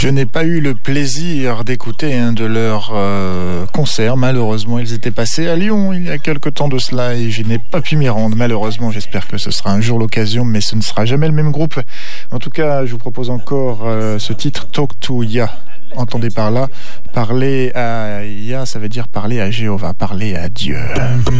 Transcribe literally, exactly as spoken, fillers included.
Je n'ai pas eu le plaisir d'écouter un de leurs euh, concerts. Malheureusement, ils étaient passés à Lyon il y a quelque temps de cela et je n'ai pas pu m'y rendre. Malheureusement, j'espère que ce sera un jour l'occasion, mais ce ne sera jamais le même groupe. En tout cas, je vous propose encore euh, ce titre, Talk to Yah. Entendez par là, parler à Yah, ça veut dire parler à Jéhovah, parler à Dieu.